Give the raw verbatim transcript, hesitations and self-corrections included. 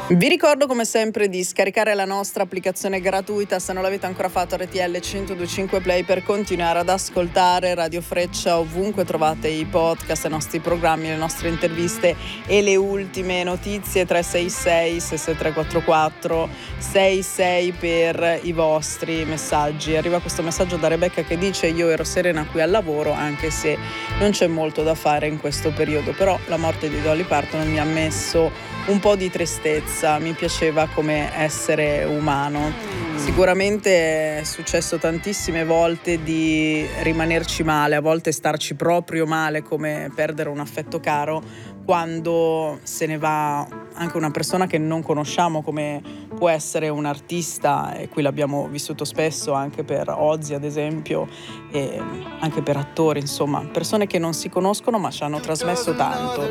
Vi ricordo come sempre di scaricare la nostra applicazione gratuita se non l'avete ancora fatto, R T L centodue e cinque Play, per continuare ad ascoltare Radio Freccia ovunque trovate i podcast, i nostri programmi, le nostre interviste e le ultime notizie. Tre sei sei sei sei tre quattro quattro sei sei per i vostri messaggi. Arriva questo messaggio da Rebecca che dice: io ero serena qui al lavoro anche se non c'è molto da fare in questo periodo, però la morte di Dolly Parton mi ha messo un po' di tristezza, mi piaceva come essere umano. Sicuramente è successo tantissime volte di rimanerci male, a volte starci proprio male, come perdere un affetto caro, quando se ne va anche una persona che non conosciamo, come può essere un artista, e qui l'abbiamo vissuto spesso anche per Ozzy ad esempio, e anche per attori, insomma persone che non si conoscono ma ci hanno trasmesso tanto.